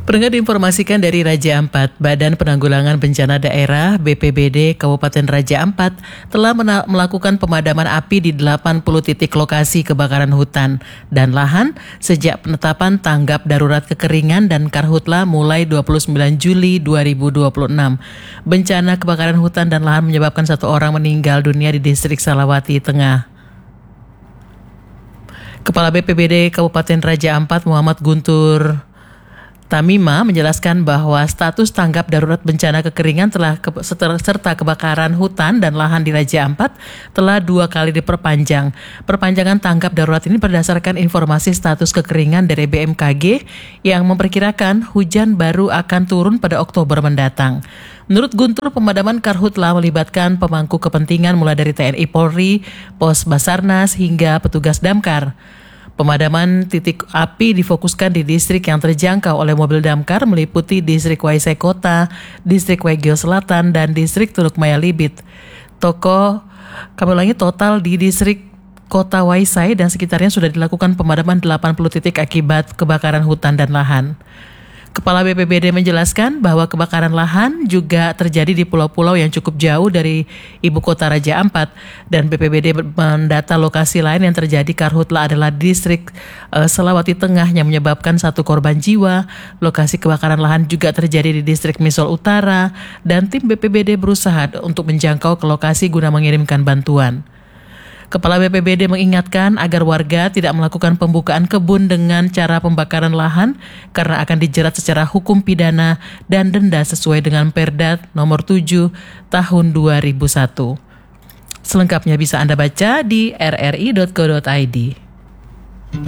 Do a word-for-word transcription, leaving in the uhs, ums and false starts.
Pendengar diinformasikan dari Raja Ampat, Badan Penanggulangan Bencana Daerah B P B D Kabupaten Raja Ampat telah mena- melakukan pemadaman api di delapan puluh titik lokasi kebakaran hutan dan lahan sejak penetapan tanggap darurat kekeringan dan karhutla mulai dua puluh sembilan Juli dua ribu dua puluh enam. Bencana kebakaran hutan dan lahan menyebabkan satu orang meninggal dunia di distrik Salawati Tengah. Kepala B P B D Kabupaten Raja Ampat Muhammad Guntur Tamima menjelaskan bahwa status tanggap darurat bencana kekeringan telah ke, serta kebakaran hutan dan lahan di Raja Ampat telah dua kali diperpanjang. Perpanjangan tanggap darurat ini berdasarkan informasi status kekeringan dari B M K G yang memperkirakan hujan baru akan turun pada Oktober mendatang. Menurut Guntur, pemadaman karhutla melibatkan pemangku kepentingan mulai dari T N I Polri, Pos Basarnas hingga petugas damkar. Pemadaman titik api difokuskan di distrik yang terjangkau oleh mobil damkar meliputi distrik Waisai Kota, distrik Wegio Selatan, dan distrik Teluk Maya Libit. Toko, kami ulangi total di distrik Kota Waisai dan sekitarnya sudah dilakukan pemadaman delapan puluh titik akibat kebakaran hutan dan lahan. Kepala B P B D menjelaskan bahwa kebakaran lahan juga terjadi di pulau-pulau yang cukup jauh dari ibu kota Raja Ampat, dan B P B D mendata lokasi lain yang terjadi karhutla adalah distrik uh, Salawati Tengah yang menyebabkan satu korban jiwa. Lokasi kebakaran lahan juga terjadi di distrik Misol Utara, dan tim B P B D berusaha untuk menjangkau ke lokasi guna mengirimkan bantuan. Kepala B P B D mengingatkan agar warga tidak melakukan pembukaan kebun dengan cara pembakaran lahan karena akan dijerat secara hukum pidana dan denda sesuai dengan Perda nomor tujuh tahun dua ribu satu. Selengkapnya bisa Anda baca di r r i dot co dot i d.